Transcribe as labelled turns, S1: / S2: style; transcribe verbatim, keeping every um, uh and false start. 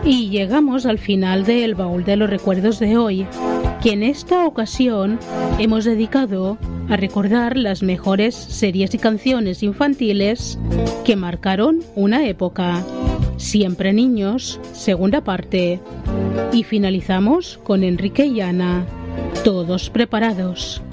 S1: Y llegamos al final del baúl de los recuerdos de hoy, que en esta ocasión hemos dedicado a recordar las mejores series y canciones infantiles que marcaron una época. Siempre niños, segunda parte. Y finalizamos con Enrique y Ana. Todos preparados.